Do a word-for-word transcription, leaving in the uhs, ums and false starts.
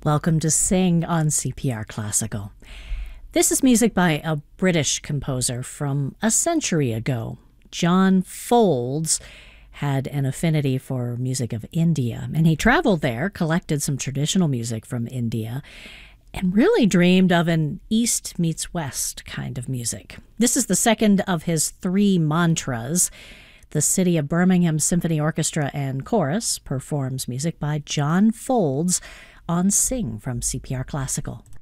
Welcome to Sing on C P R Classical. This is music by a British composer from a century ago. John Foulds had an affinity for music of India, and he traveled there, collected some traditional music from India, and really dreamed of an East meets West kind of music. This is the second of his three mantras. The City of Birmingham Symphony Orchestra and Chorus performs music by John Foulds on Sing from C P R Classical.